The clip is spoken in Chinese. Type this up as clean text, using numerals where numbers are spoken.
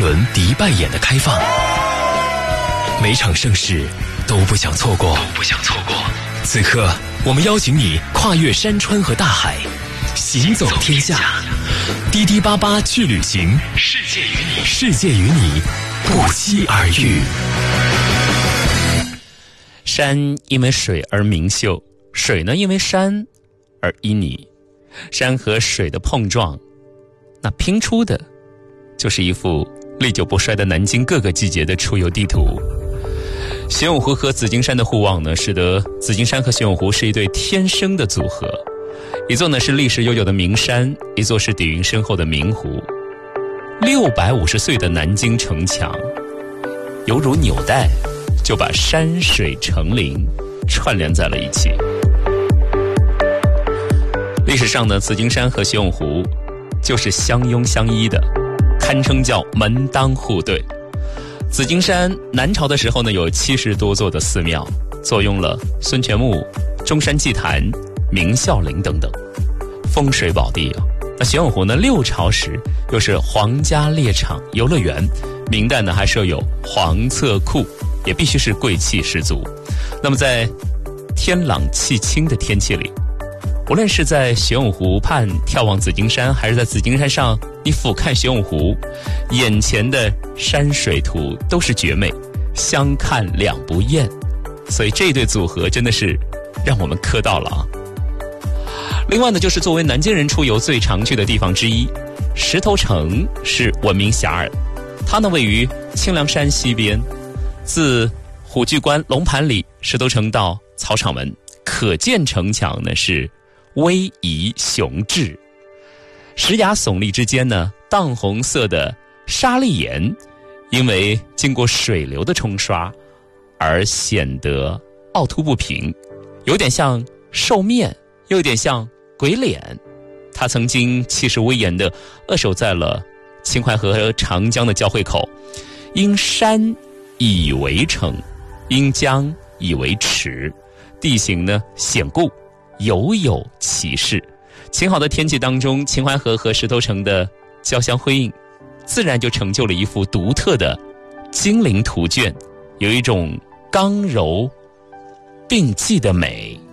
轮迪拜眼的开放，每场盛事都不想错过。此刻，我们邀请你跨越山川和大海，行走天下。滴滴八八去旅行，世界与你不期而遇。 山因为水而明秀，水呢因为山而旖旎。山和水的碰撞，那拼出的就是一幅历久不衰的南京各个季节的出游地图。玄武湖和紫金山的互望呢，使得紫金山和玄武湖是一对天生的组合。一座呢是历史悠久的名山，一座是底蕴深厚的明湖。650岁的南京城墙，犹如纽带，就把山水城林串联在了一起。历史上呢，紫金山和玄武湖就是相拥相依的，堪称叫门当户对。紫金山南朝的时候呢，有70多座的寺庙，坐拥了孙权墓、中山祭坛、明孝陵等等，风水宝地啊。那玄武湖呢，六朝时又是皇家猎场游乐园，明代呢还设有黄册库，也必须是贵气十足。那么在天朗气清的天气里，无论是在玄武湖畔眺望紫金山，还是在紫金山上你俯瞰玄武湖，眼前的山水图都是绝美，相看两不厌。所以这对组合真的是让我们磕到了啊。另外呢，就是作为南京人出游最常去的地方之一，石头城是闻名遐迩。它呢位于清凉山西边，自虎踞关龙盘里石头城到草场门，可见城墙呢是威仪雄峙。石崖耸立之间呢，淡红色的沙砾岩因为经过水流的冲刷而显得凹凸不平，有点像兽面，又有点像鬼脸。它曾经气势威严地扼守在了秦淮河和长江的交汇口，因山以为城，因江以为池，地形呢险固，犹有其事。晴好的天气当中，秦淮河和石头城的交相辉映，自然就成就了一幅独特的精灵图卷，有一种刚柔并济的美。